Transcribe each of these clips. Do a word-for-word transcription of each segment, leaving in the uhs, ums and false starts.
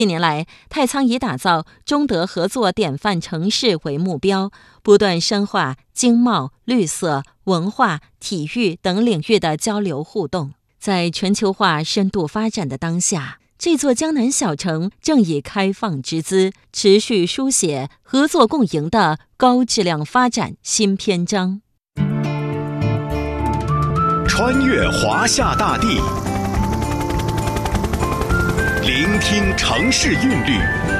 近年来，太仓以打造中德合作典范城市为目标，不断深化经贸、绿色、文化、体育等领域的交流互动。在全球化深度发展的当下，这座江南小城正以开放之姿，持续书写合作共赢的高质量发展新篇章。 穿越华夏大地，聆听城市韵律，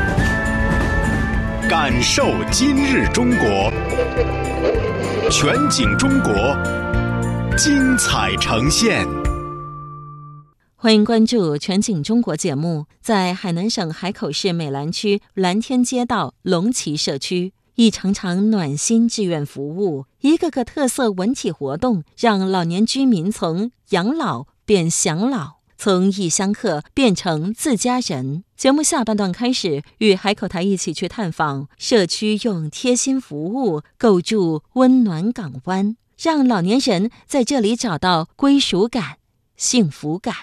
感受今日中国，全景中国，精彩呈现。 欢迎关注全景中国节目。在海南省海口市美兰区蓝天街道龙旗社区，一场场暖心志愿服务，一个个特色文体活动，让老年居民从养老变享老，从异乡客变成自家人。节目下半段开始，与海口台一起去探访社区，用贴心服务构筑温暖港湾，让老年人在这里找到归属感、幸福感。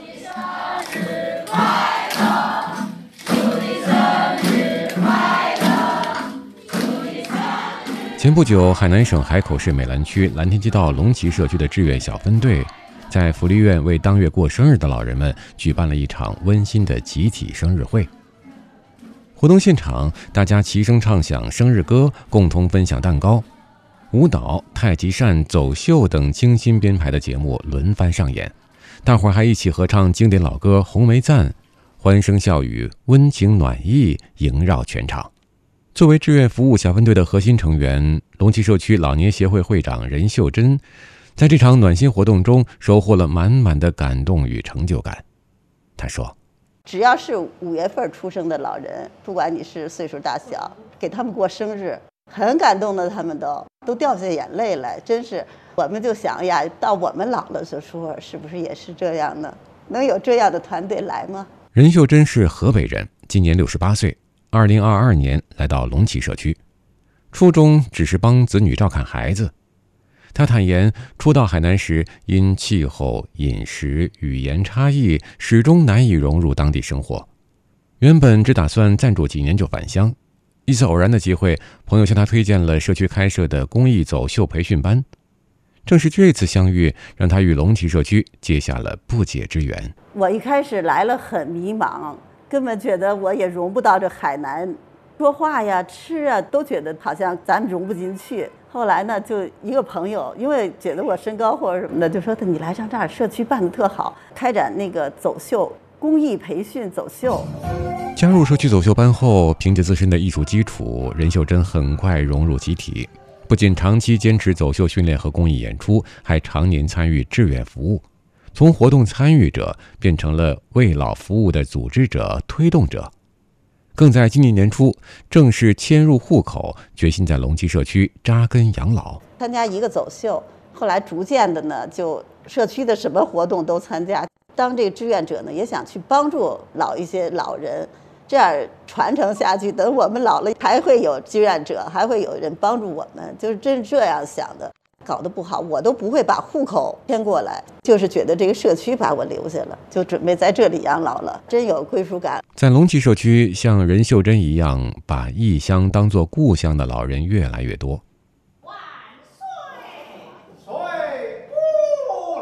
前不久，海南省海口市美兰区蓝天街道龙旗社区的志愿小分队在福利院为当月过生日的老人们举办了一场温馨的集体生日会。活动现场，大家齐声唱响生日歌，共同分享蛋糕，舞蹈、太极扇、走秀等精心编排的节目轮番上演，大伙儿还一起合唱经典老歌《红梅赞》，欢声笑语，温情暖意萦绕全场。作为志愿服务小分队的核心成员，龙旗社区老年协会会长任秀珍在这场暖心活动中收获了满满的感动与成就感。他说， 只要是五月份出生的老人，不管你是岁数大小，给他们过生日，很感动的，他们都都掉下眼泪来。真是，我们就想呀，到我们老了的时候，是不是也是这样呢？能有这样的团队来吗？ 任秀珍是河北人，今年六十八岁，二零二二年来到龙旗社区，初衷只是帮子女照看孩子。他坦言，初到海南时，因气候、饮食、语言差异，始终难以融入当地生活。原本只打算暂住几年就返乡，一次偶然的机会，朋友向他推荐了社区开设的公益走秀培训班。正是这次相遇，让他与龙旗社区结下了不解之缘。 我一开始来了很迷茫，根本觉得我也融不到这海南，说话呀、吃啊，都觉得好像咱们融不进去。后来呢，就一个朋友，因为觉得我身高或者什么的，就说你来上这儿，社区办得特好，开展那个走秀公益培训走秀。 加入社区走秀班后，凭借自身的艺术基础，任秀珍很快融入集体，不仅长期坚持走秀训练和公益演出，还常年参与志愿服务，从活动参与者变成了为老服务的组织者、推动者。更在今年年初正式迁入户口，决心在龙旗社区扎根养老。 参加一个走秀，后来逐渐的呢，就社区的什么活动都参加。当这个志愿者呢，也想去帮助老一些老人，这样传承下去，等我们老了还会有志愿者，还会有人帮助我们，就是真是这样想的。搞得不好，我都不会把户口迁过来，就是觉得这个社区把我留下了，就准备在这里养老了，真有归属感。 在龙旗社区，像任秀珍一样把异乡当作故乡的老人越来越多。 万岁！岁不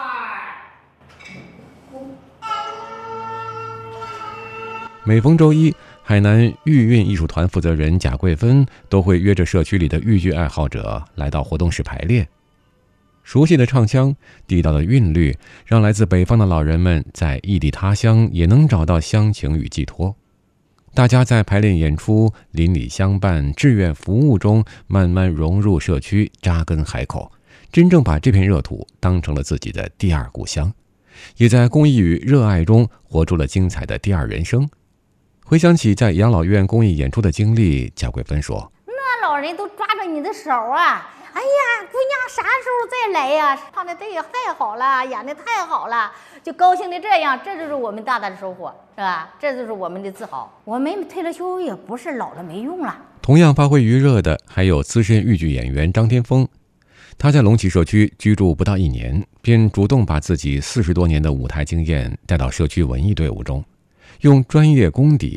来。 每逢周一，海南豫韵艺术团负责人贾桂芬都会约着社区里的豫剧爱好者来到活动室排练。熟悉的唱腔、地道的韵律，让来自北方的老人们在异地他乡也能找到乡情与寄托。大家在排练演出、邻里相伴、志愿服务中，慢慢融入社区，扎根海口，真正把这片热土当成了自己的第二故乡，也在公益与热爱中活出了精彩的第二人生。回想起在养老院公益演出的经历，贾桂芬说：“ 那老人都抓着你的手啊！哎呀，姑娘啥时候再来呀？唱的对太好了，演的太好了，就高兴的这样，这就是我们大大的收获，是吧？这就是我们的自豪。我们退了休也不是老了没用了。” 同样发挥余热的还有资深豫剧演员张天峰。他在龙旗社区居住不到一年，便主动把自己四十多年的舞台经验带到社区文艺队伍中，用专业功底